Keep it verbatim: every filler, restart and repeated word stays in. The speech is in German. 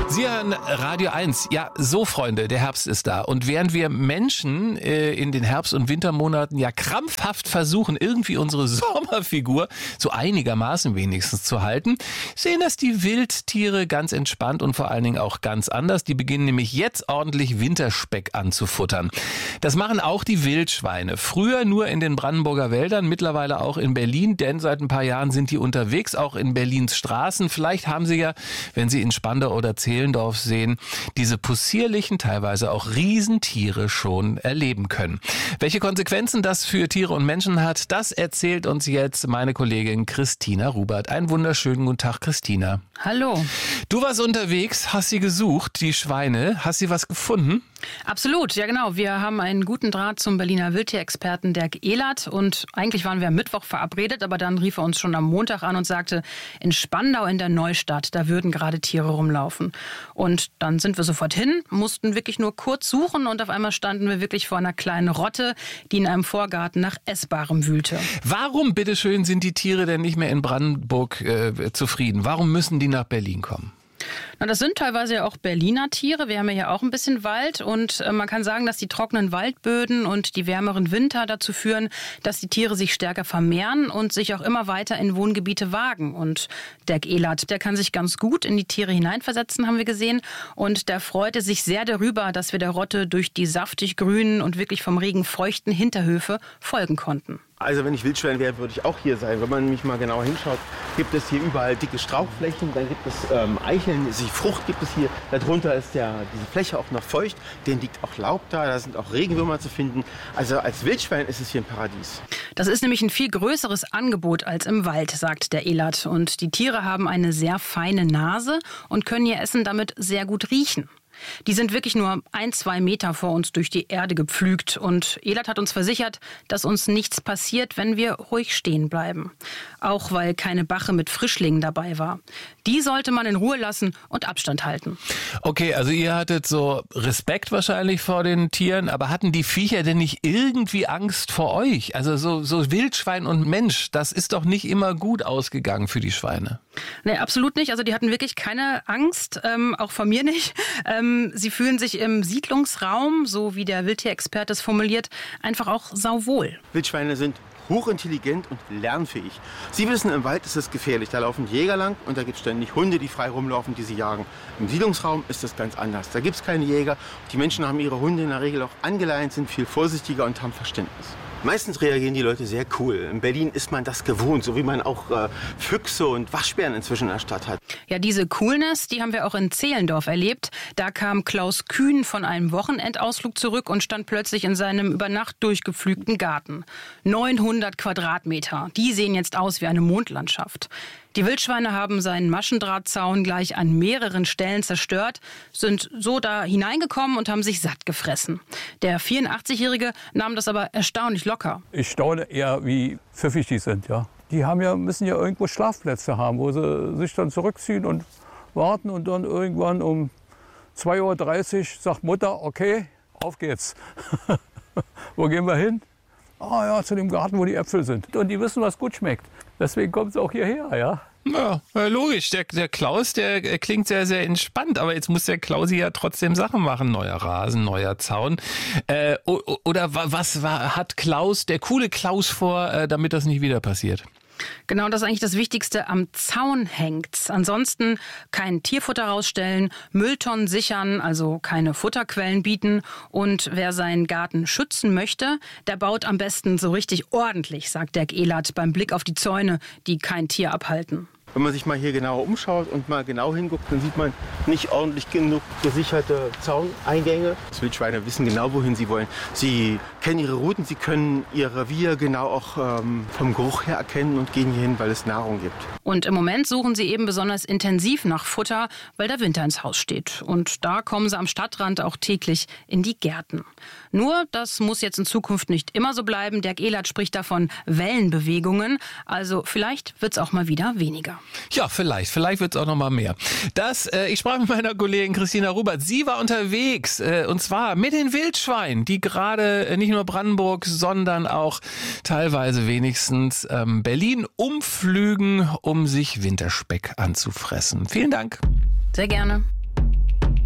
Sie hören Radio eins. Ja, so Freunde, der Herbst ist da. Und während wir Menschen äh, in den Herbst- und Wintermonaten ja krampfhaft versuchen, irgendwie unsere Sommerfigur so einigermaßen wenigstens zu halten, sehen das die Wildtiere ganz entspannt und vor allen Dingen auch ganz anders. Die beginnen nämlich jetzt ordentlich Winterspeck anzufuttern. Das machen auch die Wildschweine. Früher nur in den Brandenburger Wäldern, mittlerweile auch in Berlin, denn seit ein paar Jahren sind die unterwegs, auch in Berlins Straßen. Vielleicht haben Sie ja, wenn Sie in Spandau oder Zehlendorf sehen, diese possierlichen, teilweise auch Riesentiere schon erleben können. Welche Konsequenzen das für Tiere und Menschen hat, das erzählt uns jetzt meine Kollegin Christina Rubert. Einen wunderschönen guten Tag, Christina. Hallo. Du warst unterwegs, hast sie gesucht, die Schweine. Hast sie was gefunden? Absolut, ja genau. Wir haben einen guten Draht zum Berliner Wildtierexperten Dirk Ehlert und eigentlich waren wir am Mittwoch verabredet, aber dann rief er uns schon am Montag an und sagte, in Spandau in der Neustadt, da würden gerade Tiere rumlaufen. Und dann sind wir sofort hin, mussten wirklich nur kurz suchen und auf einmal standen wir wirklich vor einer kleinen Rotte, die in einem Vorgarten nach Essbarem wühlte. Warum, bitteschön, sind die Tiere denn nicht mehr in Brandenburg äh, zufrieden? Warum müssen die nach Berlin kommen? Na, das sind teilweise ja auch Berliner Tiere. Wir haben ja hier auch ein bisschen Wald und äh, man kann sagen, dass die trockenen Waldböden und die wärmeren Winter dazu führen, dass die Tiere sich stärker vermehren und sich auch immer weiter in Wohngebiete wagen. Und Dirk Ehlert, der kann sich ganz gut in die Tiere hineinversetzen, haben wir gesehen. Und der freute sich sehr darüber, dass wir der Rotte durch die saftig grünen und wirklich vom Regen feuchten Hinterhöfe folgen konnten. Also wenn ich Wildschwein wäre, würde ich auch hier sein. Wenn man nämlich mal genau hinschaut, gibt es hier überall dicke Strauchflächen, dann gibt es ähm, Eicheln, die Frucht gibt es hier. Darunter ist ja diese Fläche auch noch feucht, denen liegt auch Laub da, da sind auch Regenwürmer zu finden. Also als Wildschwein ist es hier ein Paradies. Das ist nämlich ein viel größeres Angebot als im Wald, sagt der Ehlert. Und die Tiere haben eine sehr feine Nase und können ihr Essen damit sehr gut riechen. Die sind wirklich nur ein, zwei Meter vor uns durch die Erde gepflügt. Und Ehlert hat uns versichert, dass uns nichts passiert, wenn wir ruhig stehen bleiben. Auch weil keine Bache mit Frischlingen dabei war. Die sollte man in Ruhe lassen und Abstand halten. Okay, also ihr hattet so Respekt wahrscheinlich vor den Tieren, aber hatten die Viecher denn nicht irgendwie Angst vor euch? Also so, so Wildschwein und Mensch, das ist doch nicht immer gut ausgegangen für die Schweine. Nee, absolut nicht. Also die hatten wirklich keine Angst, ähm, auch von mir nicht. Ähm, sie fühlen sich im Siedlungsraum, so wie der Wildtierexperte es formuliert, einfach auch sauwohl. Wildschweine sind hochintelligent und lernfähig. Sie wissen, im Wald ist es gefährlich. Da laufen Jäger lang und da gibt es ständig Hunde, die frei rumlaufen, die sie jagen. Im Siedlungsraum ist das ganz anders. Da gibt es keine Jäger. Die Menschen haben ihre Hunde in der Regel auch angeleint, sind viel vorsichtiger und haben Verständnis. Meistens reagieren die Leute sehr cool. In Berlin ist man das gewohnt, so wie man auch äh, Füchse und Waschbären inzwischen in der Stadt hat. Ja, diese Coolness, die haben wir auch in Zehlendorf erlebt. Da kam Klaus Kühn von einem Wochenendausflug zurück und stand plötzlich in seinem über Nacht durchgepflügten Garten. neunhundert Quadratmeter, die sehen jetzt aus wie eine Mondlandschaft. Die Wildschweine haben seinen Maschendrahtzaun gleich an mehreren Stellen zerstört, sind so da hineingekommen und haben sich satt gefressen. Der vierundachtzigjährige nahm das aber erstaunlich locker. Ich staune eher, wie pfiffig die sind, ja. Die haben ja, müssen ja irgendwo Schlafplätze haben, wo sie sich dann zurückziehen und warten und dann irgendwann um zwei Uhr dreißig sagt Mutter, okay, auf geht's. Wo gehen wir hin? Ah ja, zu dem Garten, wo die Äpfel sind. Und die wissen, was gut schmeckt. Deswegen kommt es auch hierher, ja. Ja, logisch. Der, der Klaus, der klingt sehr, sehr entspannt. Aber jetzt muss der Klausi ja trotzdem Sachen machen. Neuer Rasen, neuer Zaun. Äh, oder was war, hat Klaus, der coole Klaus vor, äh, damit das nicht wieder passiert? Genau, das ist eigentlich das Wichtigste. Am Zaun hängt's. Ansonsten kein Tierfutter rausstellen, Mülltonnen sichern, also keine Futterquellen bieten. Und wer seinen Garten schützen möchte, der baut am besten so richtig ordentlich, sagt Dirk Ehlert beim Blick auf die Zäune, die kein Tier abhalten. Wenn man sich mal hier genauer umschaut und mal genau hinguckt, dann sieht man nicht ordentlich genug gesicherte Zauneingänge. Die Wildschweine wissen genau, wohin sie wollen. Sie kennen ihre Routen, sie können ihr Revier genau auch ähm, vom Geruch her erkennen und gehen hierhin, weil es Nahrung gibt. Und im Moment suchen sie eben besonders intensiv nach Futter, weil der Winter ins Haus steht. Und da kommen sie am Stadtrand auch täglich in die Gärten. Nur, das muss jetzt in Zukunft nicht immer so bleiben. Dirk Ehlert spricht davon Wellenbewegungen. Also vielleicht wird es auch mal wieder weniger. Ja, vielleicht. Vielleicht wird es auch noch mal mehr. Das, äh, ich sprach mit meiner Kollegin Christina Rubert. Sie war unterwegs, äh, und zwar mit den Wildschweinen, die gerade äh, nicht nur Brandenburg, sondern auch teilweise wenigstens ähm, Berlin umflügen, um sich Winterspeck anzufressen. Vielen Dank. Sehr gerne.